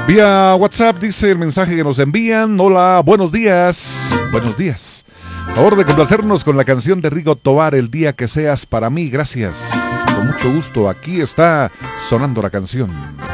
Vía WhatsApp dice el mensaje que nos envían. Hola, buenos días. Buenos días. Favor de complacernos con la canción de Rigo Tobar, El día que seas para mí. Gracias. Con mucho gusto. Aquí está sonando la canción.